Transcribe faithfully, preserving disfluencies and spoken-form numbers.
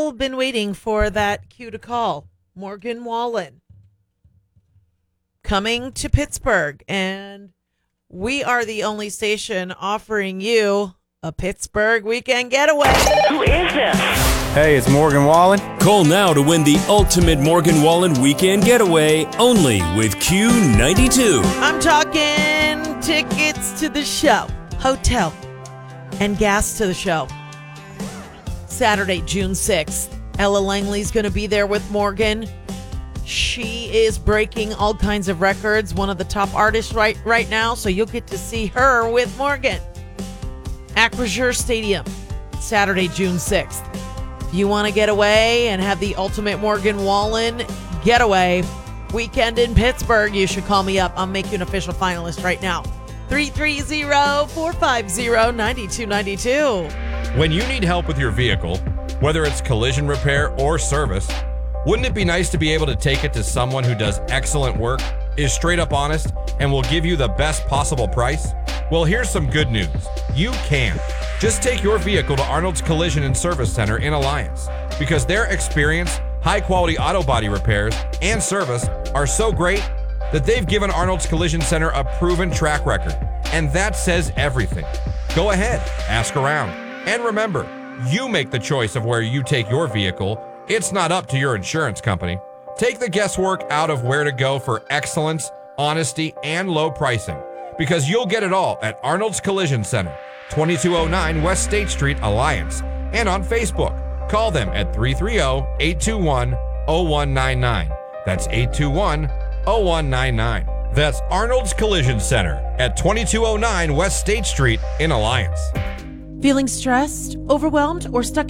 have been waiting for that cue to call. Morgan Wallen coming to Pittsburgh, and we are the only station offering you a Pittsburgh weekend getaway. Who is this? Hey, it's Morgan Wallen. Call now to win the ultimate Morgan Wallen weekend getaway only with Q ninety-two. I'm talking tickets to the show, hotel, and gas to the show. Saturday, June sixth. Ella Langley's going to be there with Morgan. She is breaking all kinds of records, one of the top artists right, right now, so you'll get to see her with Morgan. Acrisure Stadium, Saturday, June sixth. If you want to get away and have the ultimate Morgan Wallen getaway weekend in Pittsburgh, you should call me up. I'll make you an official finalist right now. three three zero, four five zero, nine two nine two. When you need help with your vehicle, whether it's collision repair or service, wouldn't it be nice to be able to take it to someone who does excellent work, is straight up honest, and will give you the best possible price? Well, here's some good news. You can. Just take your vehicle to Arnold's Collision and Service Center in Alliance, because their experience, high-quality auto body repairs, and service are so great that they've given Arnold's Collision Center a proven track record, and that says everything. Go ahead, ask around, and remember, you make the choice of where you take your vehicle. It's not up to your insurance company. Take the guesswork out of where to go for excellence, honesty, and low pricing, because you'll get it all at Arnold's Collision Center, twenty-two oh nine West State Street, Alliance, and on Facebook. Call them at three three zero, eight two one, zero one nine nine. That's eight two one, zero one nine nine. That's Arnold's Collision Center at twenty-two oh nine West State Street in Alliance. Feeling stressed, overwhelmed, or stuck